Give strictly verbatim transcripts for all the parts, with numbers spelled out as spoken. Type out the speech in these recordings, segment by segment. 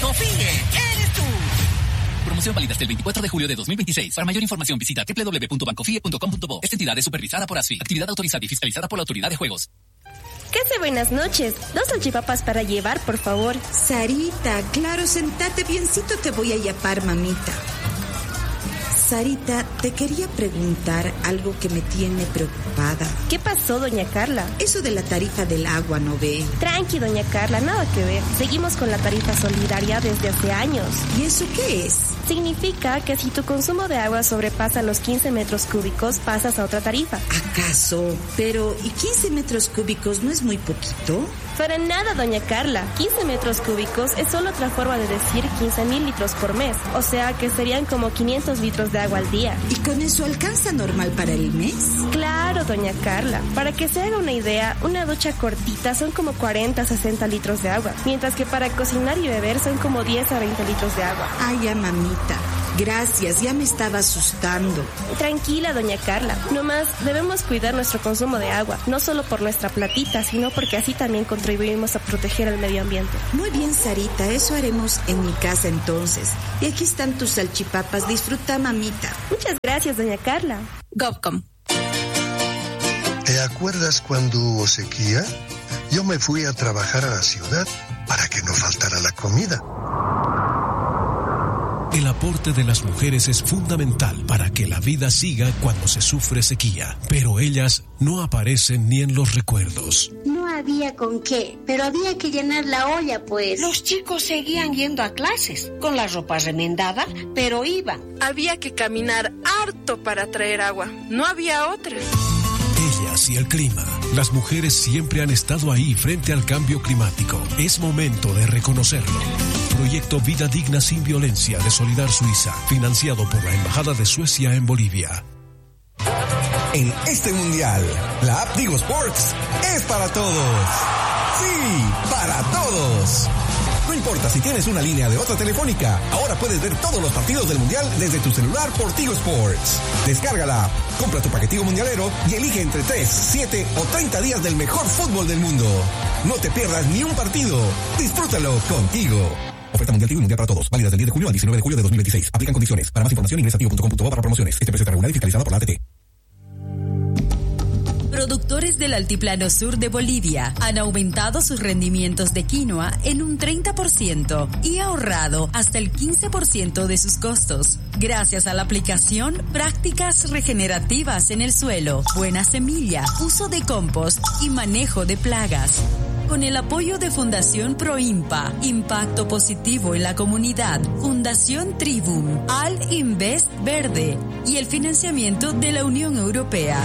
Confíe, eres tú. Promoción válida hasta el veinticuatro de julio de dos mil veintiséis. Para mayor información visita doble u doble u doble u punto bancofie punto com punto bo. Esta entidad es supervisada por ASFI. Actividad autorizada y fiscalizada por la Autoridad de Juegos. Casi buenas noches. Dos salchipapas para llevar, por favor. Sarita, claro, sentate biencito, te voy a yapar, mamita. Sarita, te quería preguntar algo que me tiene preocupada. ¿Qué pasó, doña Carla? Eso de la tarifa del agua, ¿no ve? Tranqui, doña Carla, nada que ver. Seguimos con la tarifa solidaria desde hace años. ¿Y eso qué es? Significa que si tu consumo de agua sobrepasa los quince metros cúbicos, pasas a otra tarifa. ¿Acaso? Pero, ¿y quince metros cúbicos no es muy poquito? Para nada, doña Carla. quince metros cúbicos es solo otra forma de decir quince mil litros por mes. O sea que serían como quinientos litros de agua al día. ¿Y con eso alcanza normal para el mes? Claro, doña Carla. Para que se haga una idea, una ducha cortita son como cuarenta a sesenta litros de agua, mientras que para cocinar y beber son como diez a veinte litros de agua. Ay, ya, mamita. Gracias, ya me estaba asustando. Tranquila, doña Carla. Nomás debemos cuidar nuestro consumo de agua, no solo por nuestra platita, sino porque así también contribuimos a proteger el medio ambiente. Muy bien, Sarita, eso haremos en mi casa entonces. Y aquí están tus salchipapas. Disfruta, mamita. Muchas gracias, doña Carla. GovCom. ¿Te acuerdas cuando hubo sequía? Yo me fui a trabajar a la ciudad para que no faltara la comida. El aporte de las mujeres es fundamental para que la vida siga cuando se sufre sequía, pero ellas no aparecen ni en los recuerdos. No había con qué, pero había que llenar la olla, pues. Los chicos seguían yendo a clases, con la ropa remendada, pero iban. Había que caminar harto para traer agua, no había otra. Ellas y el clima. Las mujeres siempre han estado ahí frente al cambio climático. Es momento de reconocerlo. Proyecto Vida Digna Sin Violencia de Solidar Suiza, financiado por la Embajada de Suecia en Bolivia. En este mundial, la app Tigo Sports es para todos. Sí, para todos. No importa si tienes una línea de otra telefónica, ahora puedes ver todos los partidos del mundial desde tu celular por Tigo Sports. Descarga la app, compra tu paquetico mundialero y elige entre tres, siete o treinta días del mejor fútbol del mundo. No te pierdas ni un partido. Disfrútalo contigo. Oferta mundial Tigo y mundial para todos. Válida del diez de julio al diecinueve de julio de dos mil veintiséis. Aplican condiciones. Para más información ingresa a tigo punto com punto bo para promociones. Este precio está regulado y fiscalizado por la A T T. Productores del Altiplano Sur de Bolivia han aumentado sus rendimientos de quinoa en un treinta por ciento y ahorrado hasta el quince por ciento de sus costos. Gracias a la aplicación Prácticas Regenerativas en el Suelo, buena semilla, uso de compost y manejo de plagas. Con el apoyo de Fundación Proimpa, Impacto Positivo en la Comunidad, Fundación Tribum, Al Invest Verde y el financiamiento de la Unión Europea.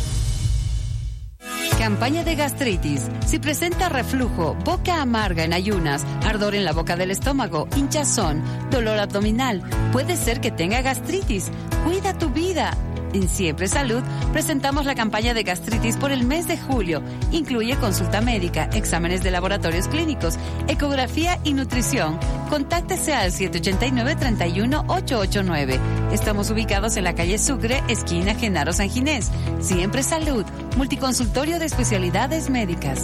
Campaña de gastritis. Si presenta reflujo, boca amarga en ayunas, ardor en la boca del estómago, hinchazón, dolor abdominal, puede ser que tenga gastritis. Cuida tu vida. En Siempre Salud presentamos la campaña de gastritis por el mes de julio. Incluye consulta médica, exámenes de laboratorios clínicos, ecografía y nutrición. Contáctese al siete ocho nueve, tres uno, ocho ocho nueve. Estamos ubicados en la calle Sucre, esquina Genaro San Ginés. Siempre Salud, multiconsultorio de especialidades médicas.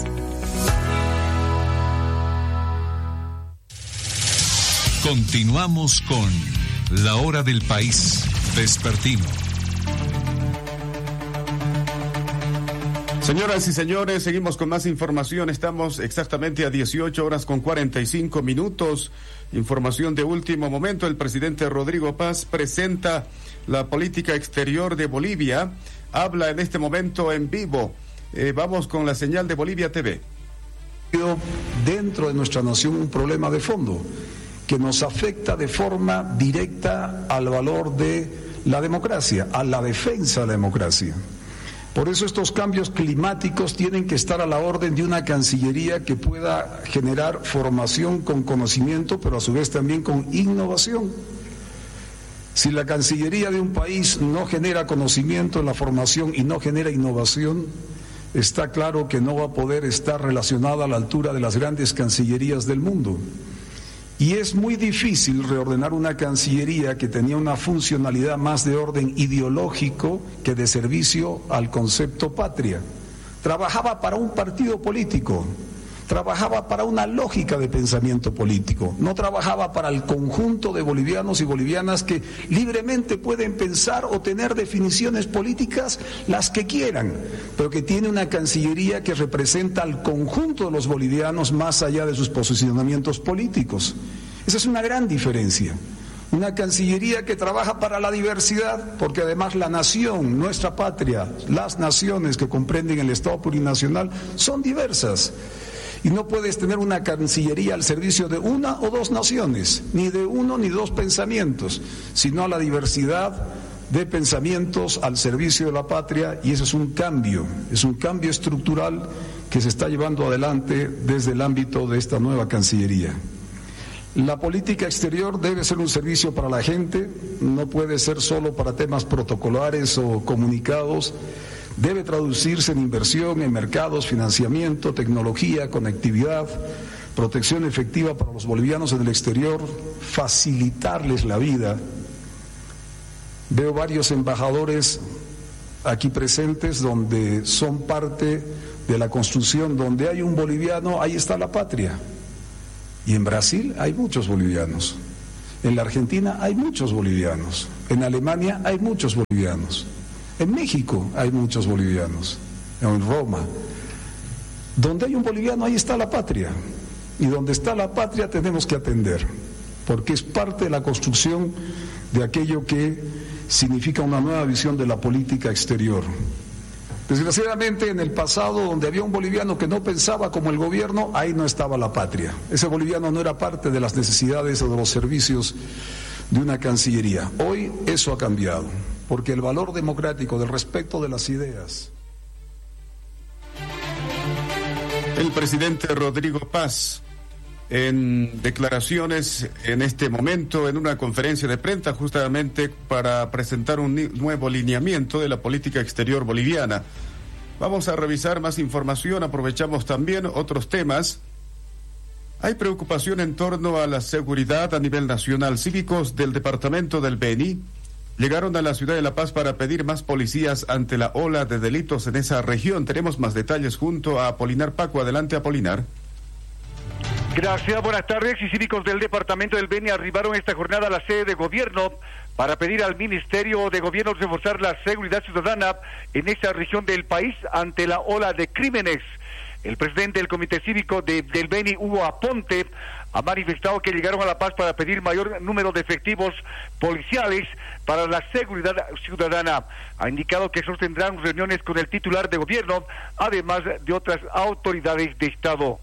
Continuamos con La Hora del País Vespertino. Señoras y señores, seguimos con más información. Estamos exactamente a dieciocho horas con cuarenta y cinco minutos. Información de último momento. El presidente Rodrigo Paz presenta la política exterior de Bolivia. Habla en este momento en vivo. Eh, vamos con la señal de Bolivia T V. Dentro de nuestra nación un problema de fondo que nos afecta de forma directa al valor de la democracia, a la defensa de la democracia. Por eso estos cambios climáticos tienen que estar a la orden de una Cancillería que pueda generar formación con conocimiento, pero a su vez también con innovación. Si la Cancillería de un país no genera conocimiento en la formación y no genera innovación, está claro que no va a poder estar relacionada a la altura de las grandes cancillerías del mundo. Y es muy difícil reordenar una Cancillería que tenía una funcionalidad más de orden ideológico que de servicio al concepto patria. Trabajaba para un partido político, trabajaba para una lógica de pensamiento político, no trabajaba para el conjunto de bolivianos y bolivianas que libremente pueden pensar o tener definiciones políticas las que quieran, pero que tiene una Cancillería que representa al conjunto de los bolivianos más allá de sus posicionamientos políticos. Esa es una gran diferencia. Una Cancillería que trabaja para la diversidad, porque además la nación, nuestra patria, las naciones que comprenden el Estado plurinacional son diversas. Y no puedes tener una Cancillería al servicio de una o dos naciones, ni de uno ni dos pensamientos, sino a la diversidad de pensamientos al servicio de la patria, y eso es un cambio, es un cambio estructural que se está llevando adelante desde el ámbito de esta nueva Cancillería. La política exterior debe ser un servicio para la gente, no puede ser solo para temas protocolares o comunicados, debe traducirse en inversión, en mercados, financiamiento, tecnología, conectividad, protección efectiva para los bolivianos en el exterior, facilitarles la vida. Veo varios embajadores aquí presentes donde son parte de la construcción, donde hay un boliviano, ahí está la patria. Y en Brasil hay muchos bolivianos, en la Argentina hay muchos bolivianos, en Alemania hay muchos bolivianos, en México hay muchos bolivianos, en Roma. Donde hay un boliviano, ahí está la patria. Y donde está la patria tenemos que atender, porque es parte de la construcción de aquello que significa una nueva visión de la política exterior. Desgraciadamente, en el pasado, donde había un boliviano que no pensaba como el gobierno, ahí no estaba la patria. Ese boliviano no era parte de las necesidades o de los servicios de una Cancillería. Hoy eso ha cambiado, porque el valor democrático del respeto de las ideas. El presidente Rodrigo Paz, en declaraciones en este momento, en una conferencia de prensa justamente para presentar un nuevo lineamiento de la política exterior boliviana. Vamos a revisar más información, aprovechamos también otros temas. Hay preocupación en torno a la seguridad a nivel nacional. Cívicos del departamento del Beni llegaron a la ciudad de La Paz para pedir más policías ante la ola de delitos en esa región. Tenemos más detalles junto a Apolinar Paco. Adelante, Apolinar. Gracias, buenas tardes. Y cívicos del departamento del Beni arribaron esta jornada a la sede de gobierno para pedir al Ministerio de Gobierno reforzar la seguridad ciudadana en esa región del país ante la ola de crímenes. El presidente del Comité Cívico de, del Beni, Hugo Aponte, ha manifestado que llegaron a La Paz para pedir mayor número de efectivos policiales para la seguridad ciudadana. Ha indicado que sostendrán reuniones con el titular de gobierno, además de otras autoridades de Estado.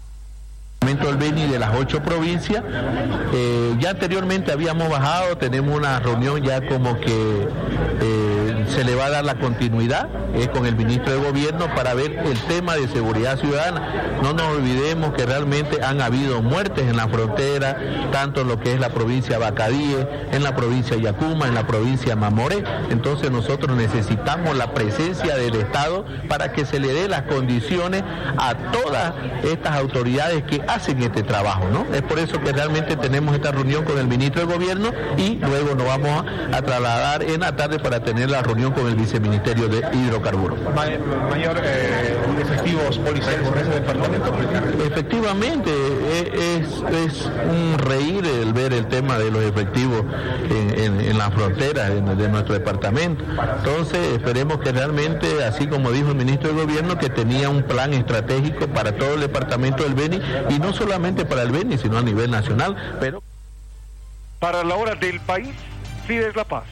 El Beni de las ocho provincias, eh, ya anteriormente habíamos bajado, tenemos una reunión ya como que eh, se le va a dar la continuidad eh, con el ministro de Gobierno para ver el tema de seguridad ciudadana. No nos olvidemos que realmente han habido muertes en la frontera, tanto en lo que es la provincia de Bacadíe, en la provincia de Yacuma, en la provincia de Mamoré. Entonces nosotros necesitamos la presencia del Estado para que se le dé las condiciones a todas estas autoridades que hacen este trabajo, ¿no? Es por eso que realmente tenemos esta reunión con el ministro de Gobierno y luego nos vamos a, a trasladar en la tarde para tener la reunión con el viceministerio de Hidrocarburos. Mayor eh, efectivos policiales en ese departamento. Efectivamente, es, es un reír el ver el tema de los efectivos en, en, en la frontera de, de nuestro departamento. Entonces esperemos que realmente, así como dijo el ministro de Gobierno, que tenía un plan estratégico para todo el departamento del Beni, y no solamente para el Beni, sino a nivel nacional. Pero para la hora del país, Fides La Paz.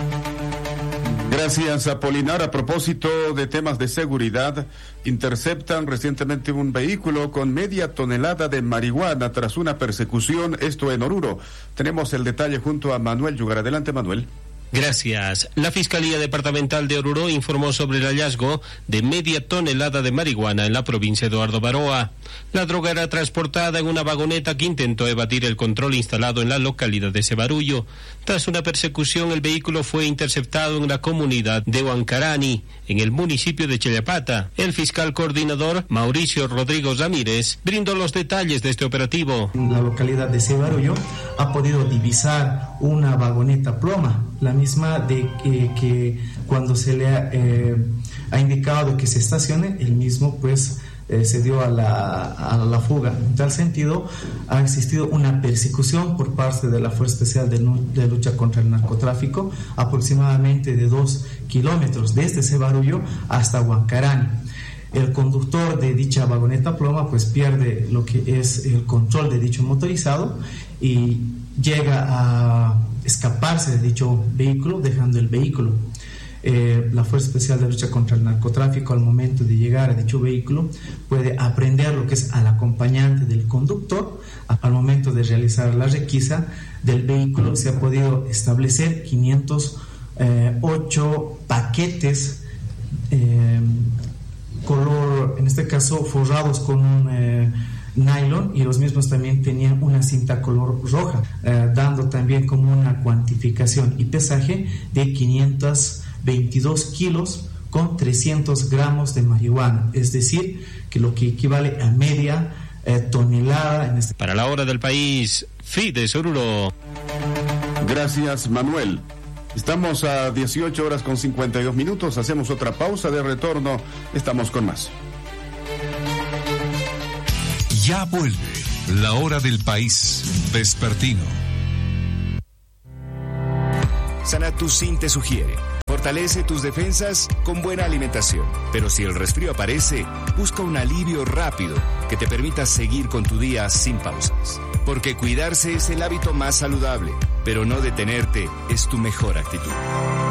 Gracias, Apolinar. A propósito de temas de seguridad, interceptan recientemente un vehículo con media tonelada de marihuana tras una persecución, esto en Oruro. Tenemos el detalle junto a Manuel Yugar. Adelante, Manuel. Gracias. La Fiscalía Departamental de Oruro informó sobre el hallazgo de media tonelada de marihuana en la provincia de Eduardo Baroa. La droga era transportada en una vagoneta que intentó evadir el control instalado en la localidad de Cebarullo. Tras una persecución, el vehículo fue interceptado en la comunidad de Huancarani, en el municipio de Chayapata. El fiscal coordinador, Mauricio Rodrigo Ramírez, brindó los detalles de este operativo. En la localidad de Cebarullo ha podido divisar una vagoneta ploma, la misma de que, que cuando se le ha, eh, ha indicado que se estacione, el mismo pues eh, se dio a la, a la fuga. En tal sentido, ha existido una persecución por parte de la Fuerza Especial de, de Lucha contra el Narcotráfico, aproximadamente de dos kilómetros desde Cebarullo hasta Huancarán. El conductor de dicha vagoneta ploma pues pierde lo que es el control de dicho motorizado y llega a escaparse de dicho vehículo, dejando el vehículo. Eh, la Fuerza Especial de Lucha contra el Narcotráfico, al momento de llegar a dicho vehículo, puede aprehender lo que es al acompañante del conductor. Al momento de realizar la requisa del vehículo, se ha podido establecer quinientos ocho paquetes eh, color, en este caso forrados con un eh, nylon, y los mismos también tenían una cinta color roja, eh, dando también como una cuantificación y pesaje de quinientos veintidós kilos con trescientos gramos de marihuana, es decir, que lo que equivale a media eh, tonelada. En este... Para la hora del país, Fides Oruro. Gracias, Manuel. Estamos a dieciocho horas con cincuenta y dos minutos, hacemos otra pausa, de retorno estamos con más. Ya vuelve la hora del país vespertino. Sanatucin te sugiere: fortalece tus defensas con buena alimentación. Pero si el resfrío aparece, busca un alivio rápido que te permita seguir con tu día sin pausas. Porque cuidarse es el hábito más saludable, pero no detenerte es tu mejor actitud.